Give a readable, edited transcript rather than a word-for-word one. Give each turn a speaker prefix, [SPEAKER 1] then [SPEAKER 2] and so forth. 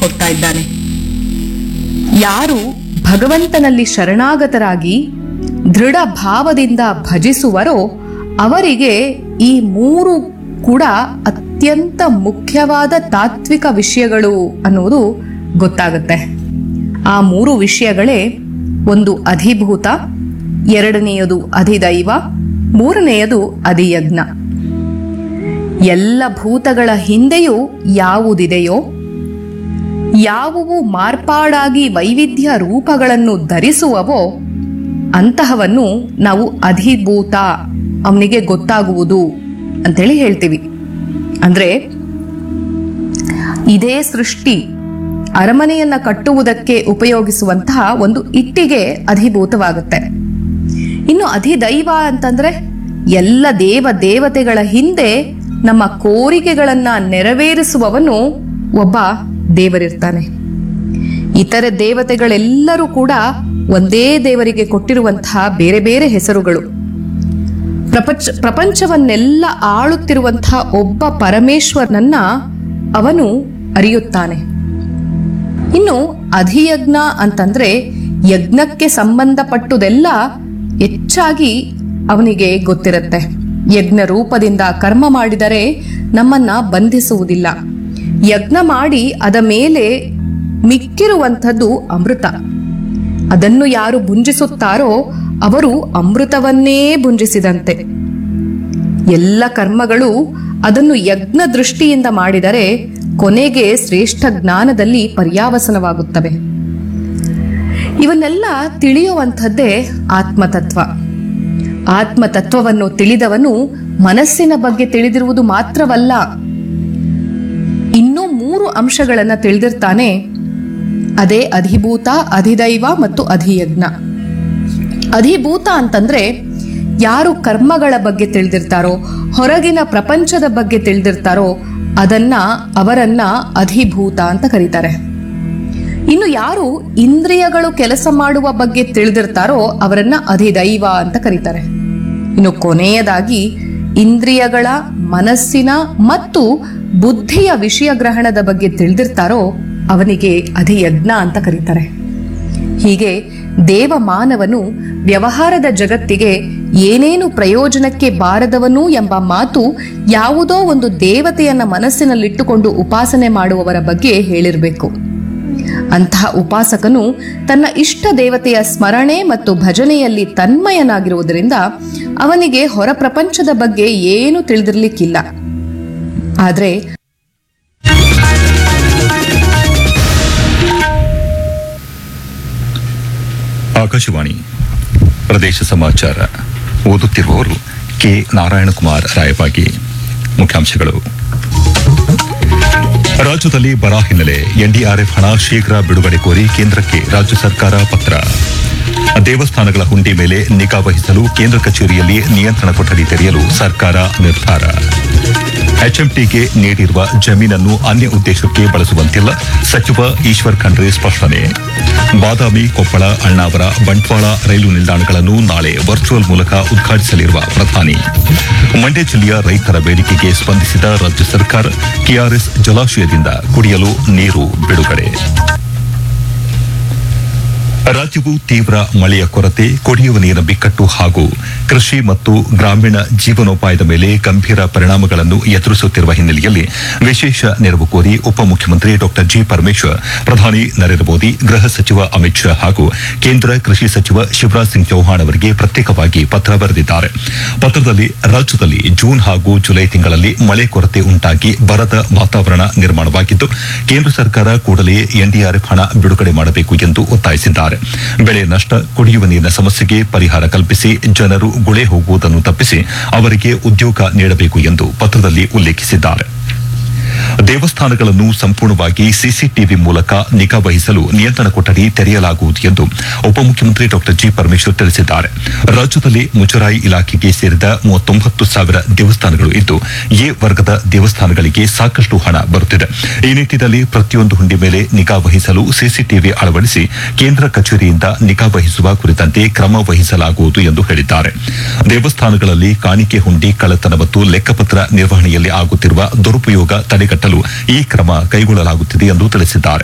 [SPEAKER 1] ಕೊಡ್ತಾ ಇದ್ದಾನೆ. ಯಾರು ಭಗವಂತನಲ್ಲಿ ಶರಣಾಗತರಾಗಿ ದೃಢ ಭಾವದಿಂದ ಭಜಿಸುವರೋ ಅವರಿಗೆ ಈ ಮೂರು ಕೂಡ ಅತ್ಯಂತ ಮುಖ್ಯವಾದ ತಾತ್ವಿಕ ವಿಷಯಗಳು ಅನ್ನುವುದು ಗೊತ್ತಾಗುತ್ತೆ. ಆ ಮೂರು ವಿಷಯಗಳೇ, ಒಂದು ಅಧಿಭೂತ, ಎರಡನೆಯದು ಅಧಿದೈವ, ಮೂರನೆಯದು ಅಧಿಯಜ್ಞ. ಎಲ್ಲ ಭೂತಗಳ ಹಿಂದೆಯೂ ಯಾವುದಿದೆಯೋ, ಯಾವುವು ಮಾರ್ಪಾಡಾಗಿ ವೈವಿಧ್ಯ ರೂಪಗಳನ್ನು ಧರಿಸುವವೋ ಅಂತಹವನ್ನು ನಾವು ಅಧಿಭೂತ, ಅವನಿಗೆ ಗೊತ್ತಾಗುವುದು ಅಂತೇಳಿ ಹೇಳ್ತೀವಿ. ಅಂದ್ರೆ ಇದೇ ಸೃಷ್ಟಿ ಅರಮನೆಯನ್ನ ಕಟ್ಟುವುದಕ್ಕೆ ಉಪಯೋಗಿಸುವಂತಹ ಒಂದು ಇಟ್ಟಿಗೆ ಅಧಿಭೂತವಾಗುತ್ತೆ. ಇನ್ನು ಅಧಿದೈವ ಅಂತಂದ್ರೆ ಎಲ್ಲ ದೇವತೆಗಳ ಹಿಂದೆ ನಮ್ಮ ಕೋರಿಕೆಗಳನ್ನ ನೆರವೇರಿಸುವವನು ಒಬ್ಬ ದೇವರಿರ್ತಾನೆ. ಇತರೆ ದೇವತೆಗಳೆಲ್ಲರೂ ಕೂಡ ಒಂದೇ ದೇವರಿಗೆ ಕೊಟ್ಟಿರುವಂತಹ ಬೇರೆ ಬೇರೆ ಹೆಸರುಗಳು. ಪ್ರಪಂಚವನ್ನೆಲ್ಲ ಆಳುತ್ತಿರುವಂತಹ ಒಬ್ಬ ಪರಮೇಶ್ವರನನ್ನ ಅವನು ಅರಿಯುತ್ತಾನೆ. ಇನ್ನು ಅಧಿಯಜ್ಞ ಅಂತಂದ್ರೆ ಯಜ್ಞಕ್ಕೆ ಸಂಬಂಧಪಟ್ಟುದೆಲ್ಲ ಹೆಚ್ಚಾಗಿ ಅವನಿಗೆ ಗೊತ್ತಿರುತ್ತೆ. ಯಜ್ಞ ರೂಪದಿಂದ ಕರ್ಮ ಮಾಡಿದರೆ ನಮ್ಮನ್ನ ಬಂಧಿಸುವುದಿಲ್ಲ. ಯಜ್ಞ ಮಾಡಿ ಅದ ಮೇಲೆ ಮಿಕ್ಕಿರುವಂಥದ್ದು ಅಮೃತ. ಅದನ್ನು ಯಾರು ಭುಂಜಿಸುತ್ತಾರೋ ಅವರು ಅಮೃತವನ್ನೇ ಭುಂಜಿಸಿದಂತೆ. ಎಲ್ಲ ಕರ್ಮಗಳು ಅದನ್ನು ಯಜ್ಞ ದೃಷ್ಟಿಯಿಂದ ಮಾಡಿದರೆ ಕೊನೆಗೆ ಶ್ರೇಷ್ಠ ಜ್ಞಾನದಲ್ಲಿ ಪರ್ಯಾವಸನವಾಗುತ್ತವೆ. ಇವನ್ನೆಲ್ಲ ತಿಳಿಯುವಂಥದ್ದೇ ಆತ್ಮತತ್ವ. ಆತ್ಮತತ್ವವನ್ನು ತಿಳಿದವನು ಮನಸ್ಸಿನ ಬಗ್ಗೆ ತಿಳಿದಿರುವುದು ಮಾತ್ರವಲ್ಲ, ಇನ್ನೂ 3 ಅಂಶಗಳನ್ನ ತಿಳಿದಿರ್ತಾನೆ. ಅದೇ ಅಧಿಭೂತ, ಅಧಿದೈವ ಮತ್ತು ಅಧಿಯಜ್ಞ. ಅಧಿಭೂತ ಅಂತಂದ್ರೆ ಯಾರು ಕರ್ಮಗಳ ಬಗ್ಗೆ ತಿಳಿದಿರ್ತಾರೋ, ಹೊರಗಿನ ಪ್ರಪಂಚದ ಬಗ್ಗೆ ತಿಳಿದಿರ್ತಾರೋ ಅವರನ್ನ ಅಧಿಭೂತ ಅಂತ ಕರೀತಾರೆ. ಇನ್ನು ಯಾರು ಇಂದ್ರಿಯಗಳು ಕೆಲಸ ಮಾಡುವ ಬಗ್ಗೆ ತಿಳಿದಿರ್ತಾರೋ ಅವರನ್ನ ಅಧಿದೈವ ಅಂತ ಕರೀತಾರೆ. ಇನ್ನು ಕೊನೆಯದಾಗಿ ಇಂದ್ರಿಯಗಳ, ಮನಸ್ಸಿನ ಮತ್ತು ಬುದ್ಧಿಯ ವಿಷಯ ಗ್ರಹಣದ ಬಗ್ಗೆ ತಿಳಿದಿರ್ತಾರೋ ಅವನಿಗೆ ಅಧಿಯಜ್ಞ ಅಂತ ಕರೀತಾರೆ. ಹೀಗೆ ದೇವಮಾನವನು ವ್ಯವಹಾರದ ಜಗತ್ತಿಗೆ ಏನೇನು ಪ್ರಯೋಜನಕ್ಕೆ ಬಾರದವನು ಎಂಬ ಮಾತು ಯಾವುದೋ ಒಂದು ದೇವತೆಯನ್ನ ಮನಸ್ಸಿನಲ್ಲಿಟ್ಟುಕೊಂಡು ಉಪಾಸನೆ ಮಾಡುವವರ ಬಗ್ಗೆ ಹೇಳಿರಬೇಕು. ಅಂತಹ ಉಪಾಸಕನು ತನ್ನ ಇಷ್ಟ ದೇವತೆಯ ಸ್ಮರಣೆ ಮತ್ತು ಭಜನೆಯಲ್ಲಿ ತನ್ಮಯನಾಗಿರುವುದರಿಂದ ಅವನಿಗೆ ಹೊರ ಪ್ರಪಂಚದ ಬಗ್ಗೆ ಏನೂ ತಿಳಿದಿರ್ಲಿಕ್ಕಿಲ್ಲ. ಆದ್ರೆ
[SPEAKER 2] ಆಕಾಶವಾಣಿ ಪ್ರದೇಶ ಸಮಾಚಾರ ಓದುತ್ತಿರುವವರು ಕೆ ನಾರಾಯಣಕುಮಾರ್ ರಾಯಬಾಗಿ. ಮುಖ್ಯಾಂಶಗಳು: ರಾಜ್ಯದಲ್ಲಿ ಬರ ಹಿನ್ನೆಲೆ ಎನ್ಡಿಆರ್ಎಫ್ ಹಣ ಶೀಘ್ರ ಬಿಡುಗಡೆ ಕೋರಿ ಕೇಂದ್ರಕ್ಕೆ ರಾಜ್ಯ ಸರ್ಕಾರ ಪತ್ರ. ದೇವಸ್ಥಾನಗಳ ಹುಂಡಿ ಮೇಲೆ ನಿಗಾ ವಹಿಸಲು ಕೇಂದ್ರ ಕಚೇರಿಯಲ್ಲಿ ನಿಯಂತ್ರಣ ಕೊಠಡಿ ತೆರೆಯಲು ಸರ್ಕಾರ ನಿರ್ಧಾರ. ಎಚ್ಎಂಟಿಗೆ ನೀಡಿರುವ ಜಮೀನನ್ನು ಅನ್ಯ ಉದ್ದೇಶಕ್ಕೆ ಬಳಸುವಂತಿಲ್ಲ, ಸಚಿವ ಈಶ್ವರ್ ಖಂಡ್ರೆ ಸ್ಪಷ್ಟನೆ. ಬಾದಾಮಿ, ಕೊಪ್ಪಳ, ಅಣ್ಣಾವರ, ಬಂಟ್ವಾಳ ರೈಲು ನಿಲ್ದಾಣಗಳನ್ನು ನಾಳೆ ವರ್ಚುವಲ್ ಮೂಲಕ ಉದ್ಘಾಟಿಸಲಿರುವ ಪ್ರಧಾನಿ. ಮಂಡ್ಯ ಜಿಲ್ಲೆಯ ರೈತರ ಬೇಡಿಕೆಗೆ ಸ್ಪಂದಿಸಿದ ರಾಜ್ಯ ಸರ್ಕಾರ, ಕೆಆರ್ಎಸ್ ಜಲಾಶಯದಿಂದ ಕುಡಿಯಲು ನೀರು ಬಿಡುಗಡೆ. ರಾಜ್ಯವು ತೀವ್ರ ಮಳೆಯ ಕೊರತೆ, ಕುಡಿಯುವ ನೀರಿನ ಬಿಕ್ಕಟ್ಟು ಹಾಗೂ ಕೃಷಿ ಮತ್ತು ಗ್ರಾಮೀಣ ಜೀವನೋಪಾಯದ ಮೇಲೆ ಗಂಭೀರ ಪರಿಣಾಮಗಳನ್ನು ಎದುರಿಸುತ್ತಿರುವ ಹಿನ್ನೆಲೆಯಲ್ಲಿ ವಿಶೇಷ ನೆರವು ಕೋರಿ ಉಪಮುಖ್ಯಮಂತ್ರಿ ಡಾ ಜಿ ಪರಮೇಶ್ವರ್ ಪ್ರಧಾನಿ ನರೇಂದ್ರ ಮೋದಿ, ಗೃಹ ಸಚಿವ ಅಮಿತ್ ಶಾ ಹಾಗೂ ಕೇಂದ್ರ ಕೃಷಿ ಸಚಿವ ಶಿವರಾಜ್ ಸಿಂಗ್ ಚೌಹಾಣ್ ಅವರಿಗೆ ಪ್ರತ್ಯೇಕವಾಗಿ ಪತ್ರ ಬರೆದಿದ್ದಾರೆ. ಪತ್ರದಲ್ಲಿ ರಾಜ್ಯದಲ್ಲಿ ಜೂನ್ ಹಾಗೂ ಜುಲೈ ತಿಂಗಳಲ್ಲಿ ಮಳೆ ಕೊರತೆ ಉಂಟಾಗಿ ಬರದ ವಾತಾವರಣ ನಿರ್ಮಾಣವಾಗಿದ್ದು, ಕೇಂದ್ರ ಸರ್ಕಾರ ಕೂಡಲೇ ಎನ್ಡಿಆರ್ಎಫ್ ಹಣ ಬಿಡುಗಡೆ ಮಾಡಬೇಕು ಎಂದು ಒತ್ತಾಯಿಸಿದ್ದಾರೆ. ಬೆಳೆ ನಷ್ಟ, ಕುಡಿಯುವ ನೀರಿನ ಸಮಸ್ಯೆಗೆ ಪರಿಹಾರ ಕಲ್ಪಿಸಿ ಜನರು ಗುಳೆ ಹೋಗುವುದನ್ನು ತಪ್ಪಿಸಿ ಅವರಿಗೆ ಉದ್ಯೋಗ ನೀಡಬೇಕು ಎಂದು ಪತ್ರದಲ್ಲಿ ಉಲ್ಲೇಖಿಸಿದ್ದಾರೆ. ದೇವಸ್ಥಾನಗಳನ್ನು ಸಂಪೂರ್ಣವಾಗಿ ಸಿಸಿಟಿವಿ ಮೂಲಕ ನಿಗಾ ವಹಿಸಲು ನಿಯಂತ್ರಣ ಕೊಠಡಿ ತೆರೆಯಲಾಗುವುದು ಎಂದು ಉಪಮುಖ್ಯಮಂತ್ರಿ ಡಾ ಜಿ ಪರಮೇಶ್ವರ್ ತಿಳಿಸಿದ್ದಾರೆ. ರಾಜ್ಯದಲ್ಲಿ ಮುಜರಾಯಿ ಇಲಾಖೆಗೆ ಸೇರಿದ 39,000 ದೇವಸ್ಥಾನಗಳು ಇದ್ದು, ಎ ವರ್ಗದ ದೇವಸ್ಥಾನಗಳಿಗೆ ಸಾಕಷ್ಟು ಹಣ ಬರುತ್ತಿದೆ. ಈ ನಿಟ್ಟಿನಲ್ಲಿ ಪ್ರತಿಯೊಂದು ಹುಂಡಿ ಮೇಲೆ ನಿಗಾ ವಹಿಸಲು ಸಿಸಿಟಿವಿ ಅಳವಡಿಸಿ ಕೇಂದ್ರ ಕಚೇರಿಯಿಂದ ನಿಗಾ ವಹಿಸುವ ಕುರಿತಂತೆ ಕ್ರಮ ವಹಿಸಲಾಗುವುದು ಎಂದು ಹೇಳಿದ್ದಾರೆ. ದೇವಸ್ಥಾನಗಳಲ್ಲಿ ಕಾಣಿಕೆ ಹುಂಡಿ ಕಳ್ಳತನ ಮತ್ತು ಲೆಕ್ಕಪತ್ರ ನಿರ್ವಹಣೆಯಲ್ಲಿ ಆಗುತ್ತಿರುವ ದುರುಪಯೋಗ ತಡೆಗಟ್ಟಲು ಈ ಕ್ರಮ ಕೈಗೊಳ್ಳಲಾಗುತ್ತಿದೆ ಎಂದು ತಿಳಿಸಿದ್ದಾರೆ.